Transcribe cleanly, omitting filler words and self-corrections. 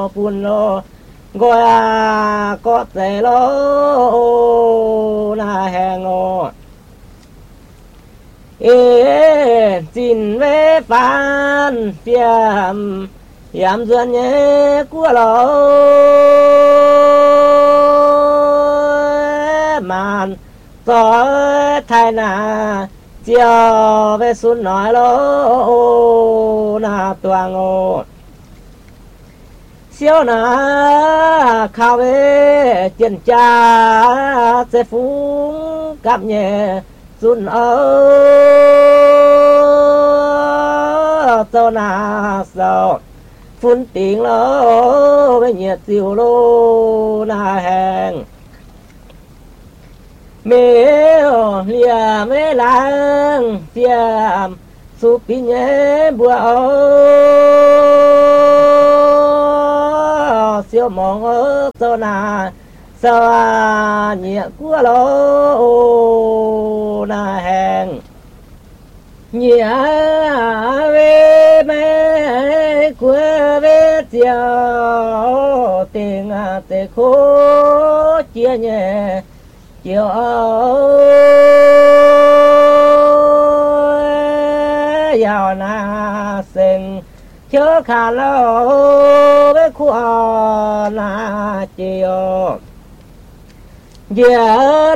phun lô gọi có thể lô là hẹn ngô xin về phán tiệm yam duyên nhé của lô màn gió thay nà chiều về xuân nói lô na toàn ngô siêu na khao về chiến cha sẽ phúng cặp nhẹ xuân sao na sao phun tiếng lô với nhiệt diều lô na hẹn mê lìa mê lang tiệm su pi nhé bùa siêu mong sao na sao nhẹ của lô na hẹn nhẹ về mê của về chiều tình tê khô chia nhẹ chiều giàu na sinh chớ khả lâu với khu na chiều giờ